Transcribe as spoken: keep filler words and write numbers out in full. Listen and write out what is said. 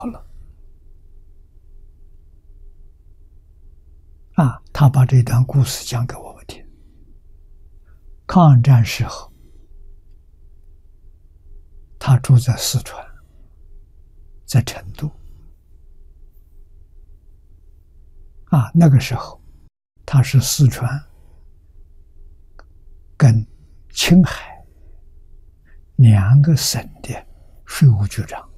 了啊！他把这段故事讲给我们听。抗战时候，他住在四川，在成都啊。那个时候，他是四川跟青海两个省的税务局长。